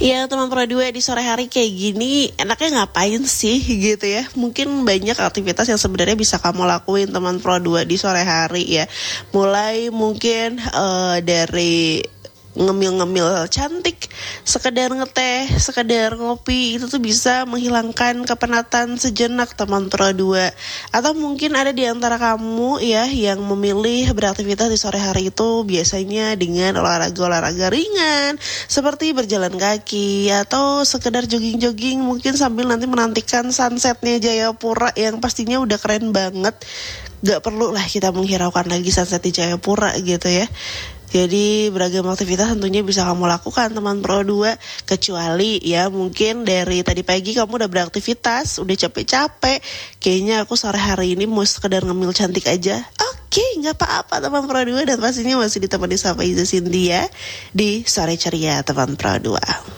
Ya teman Pro 2 di sore hari kayak gini enaknya ngapain sih gitu ya. Mungkin banyak aktivitas yang sebenarnya bisa kamu lakuin teman Pro 2 di sore hari ya. Mulai mungkin dari ngemil-ngemil cantik, sekedar ngeteh, sekedar ngopi, itu tuh bisa menghilangkan kepenatan sejenak teman Pro 2. Atau mungkin ada di antara kamu ya yang memilih beraktivitas di sore hari itu biasanya dengan olahraga-olahraga ringan seperti berjalan kaki atau sekedar jogging-jogging mungkin sambil nanti menantikan sunsetnya Jayapura yang pastinya udah keren banget. Gak perlu lah kita menghiraukan lagi sunset di Jayapura gitu ya. Jadi beragam aktivitas tentunya bisa kamu lakukan teman Pro 2. Kecuali ya mungkin dari tadi pagi kamu udah beraktivitas, udah capek-capek. Kayaknya aku sore hari ini mau sekedar ngemil cantik aja. Oke, gak apa-apa teman Pro 2. Dan pastinya masih ditemani sama Iza Cynthia di Sore Ceria teman Pro 2.